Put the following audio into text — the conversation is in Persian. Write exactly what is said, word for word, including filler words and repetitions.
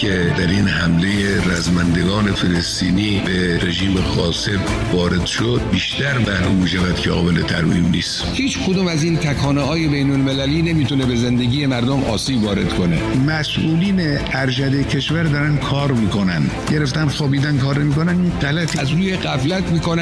که در این حمله رزمندگان فلسطینی به رژیم غاصب وارد شد بیشتر معلوم می‌شود که قابل ترمیم نیست. هیچ کدوم از این تکانه‌های بین‌المللی نمیتونه به زندگی مردم آسیب وارد کنه. مسئولین ارشد کشور دارن کار میکنن، گرفتن خوابیدن کار میکنن، این غلطی از روی غفلت میکنن.